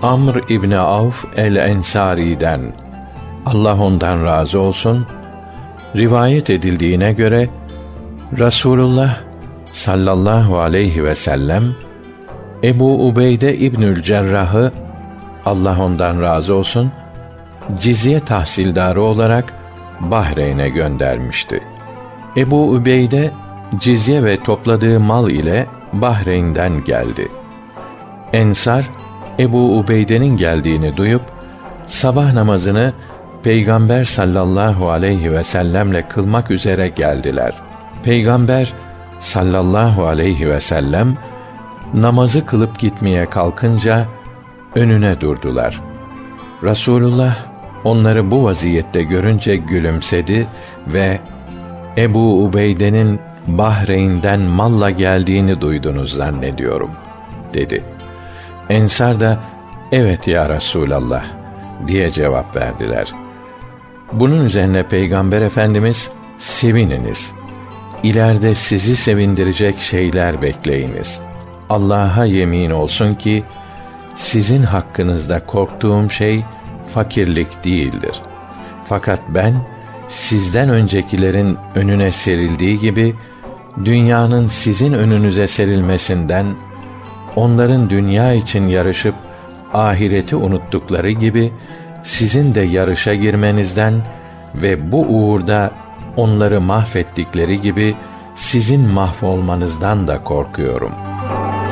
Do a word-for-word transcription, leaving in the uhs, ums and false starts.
Amr İbni Avf el-Ensari'den, Allah ondan razı olsun, rivayet edildiğine göre Rasulullah sallallahu aleyhi ve sellem Ebu Ubeyde İbnül Cerrah'ı, Allah ondan razı olsun, cizye tahsildarı olarak Bahreyn'e göndermişti. Ebu Ubeyde cizye ve topladığı mal ile Bahreyn'den geldi. Ensar Ebu Ubeyde'nin geldiğini duyup sabah namazını Peygamber sallallahu aleyhi ve sellemle kılmak üzere geldiler. Peygamber sallallahu aleyhi ve sellem namazı kılıp gitmeye kalkınca önüne durdular. Rasulullah onları bu vaziyette görünce gülümsedi ve Ebu Ubeyde'nin Bahreyn'den malla geldiğini duydunuz zannediyorum dedi. Ensar da evet ya Resulallah diye cevap verdiler. Bunun üzerine Peygamber Efendimiz sevininiz. İleride sizi sevindirecek şeyler bekleyiniz. Allah'a yemin olsun ki sizin hakkınızda korktuğum şey fakirlik değildir. Fakat ben sizden öncekilerin önüne serildiği gibi dünyanın sizin önünüze serilmesinden, onların dünya için yarışıp ahireti unuttukları gibi sizin de yarışa girmenizden ve bu uğurda onları mahvettikleri gibi sizin mahvolmanızdan da korkuyorum.''